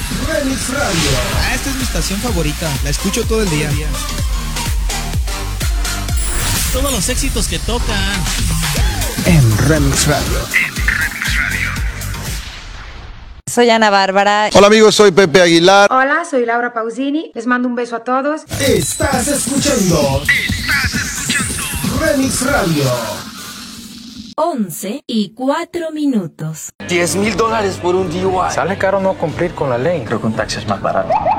Remix Radio. Esta es mi estación favorita, la escucho todo el día. Todos los éxitos que tocan En Remix Radio. Soy Ana Bárbara. Hola amigos, soy Pepe Aguilar. Hola, soy Laura Pausini. Les mando un beso a todos. Estás escuchando Remix Radio. 11:04. $10,000 por un DUI. Sale caro no cumplir con la ley. Creo que un taxi es más barato.